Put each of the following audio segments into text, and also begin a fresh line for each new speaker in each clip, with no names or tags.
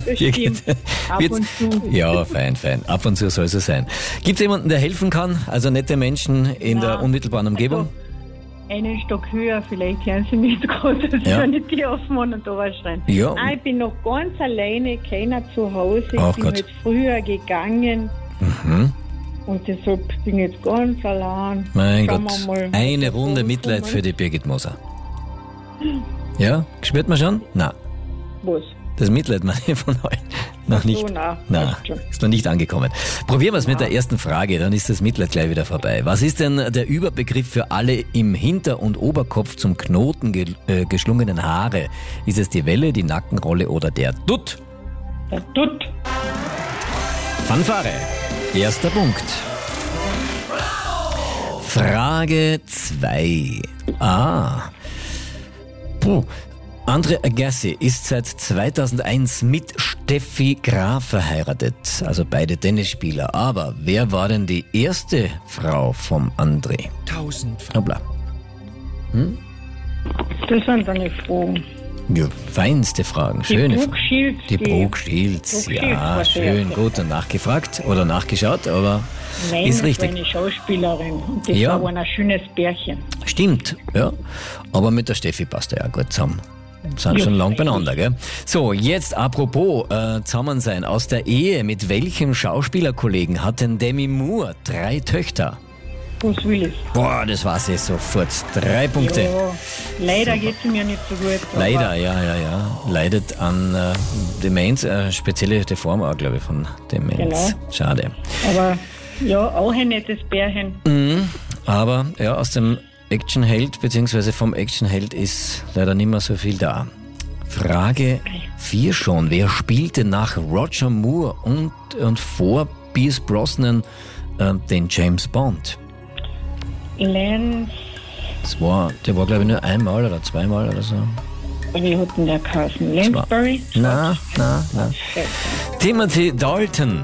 Das
Birgit,
stimmt. Ab und zu.
Ja, fein. Ab und zu soll es so sein. Gibt es jemanden, der helfen kann? Also nette Menschen in der unmittelbaren Umgebung?
Also, einen Stock höher, vielleicht hören Sie mich jetzt gerade, dass
Ja.
ich nicht die aufmachen und da was schreien.
Ja.
Nein, ich bin noch ganz alleine, keiner zu Hause.
Ach
Ich bin
Gott.
jetzt früher gegangen
Mhm.
und deshalb bin ich jetzt ganz allein.
Mein
Schauen
Gott,
wir mal,
eine
was da
Runde
vorkommt.
Mitleid für die Birgit Moser. Ja, spürt man schon? Nein,
Was?
das Mitleid meine ich von euch. Noch
Ach so,
nicht.
nein,
Nein,
passt schon.
ist noch nicht angekommen. Probieren wir es mit der ersten Frage, dann ist das Mitleid gleich wieder vorbei. Was ist denn der Überbegriff für alle im Hinter- und Oberkopf zum Knoten geschlungenen Haare? Ist es die Welle, die Nackenrolle oder der Dutt?
Der Dutt.
Fanfare. Erster Punkt. Frage 2. Andre Agassi ist seit 2001 mit Steffi Graf verheiratet, also beide Tennisspieler. Aber wer war denn die erste Frau vom André?
1000 Franken.
Hoppla.
Das sind dann die Fragen.
Ja, feinste Fragen, schöne
die
Fragen.
Brooke Shields.
Die Brooke Shields,
Brooke
ja,
Shields war die
schön,
erste.
gut und nachgefragt oder nachgeschaut, aber
Nein,
ist
das war
richtig.
eine Schauspielerin. Und das
Ja.
war ein schönes Pärchen.
Stimmt, ja. Aber mit der Steffi passt er ja gut zusammen. Sind
Ja,
schon lang beieinander, gell? So, jetzt apropos Zusammensein. Aus der Ehe mit welchem Schauspielerkollegen hat denn Demi Moore 3 Töchter?
Bruce Willis.
Boah, das war sie sofort. 3 Punkte.
Ja, leider geht es mir nicht so gut. aber
Leider, ja. Leidet an Demenz, spezielle Form auch, glaube ich, von Demenz.
Genau.
Schade.
Aber ja, auch ein nettes Pärchen.
Aber ja, aus dem Actionheld bzw. vom Actionheld ist leider nicht mehr so viel da. Frage 4 schon. Wer spielte nach Roger Moore und vor Pierce Brosnan den James Bond?
Lance,
Der war glaube ich nur einmal oder zweimal oder so.
wie hat denn der geheißen? Lansbury?
Na. Timothy Dalton.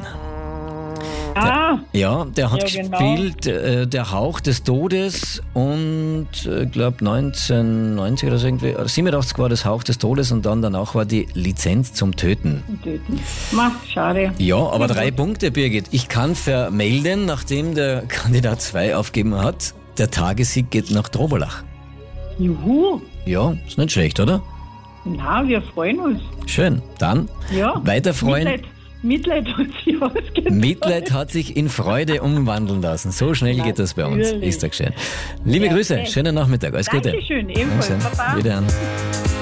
Ja, der hat
Ja, genau.
gespielt Der Hauch des Todes und glaube 1990 oder so irgendwie, 87 war das Hauch des Todes und dann danach war die Lizenz zum Töten.
Schade.
Ja, aber 3 Punkte, Birgit. Ich kann vermelden, nachdem der Kandidat 2 aufgegeben hat, der Tagessieg geht nach Drobolach.
Juhu.
Ja, ist nicht schlecht, oder?
Na, wir freuen uns.
Schön. Dann
Ja.
weiter freuen.
Mitleid hat sich ausgezahlt.
Mitleid hat sich in Freude umwandeln lassen. So schnell geht das bei uns.
Natürlich.
Ist doch schön. Liebe Grüße, schönen Nachmittag. Alles Gute.
Dankeschön, ebenfalls.
Dankeschön.
Baba.
Wiederhören.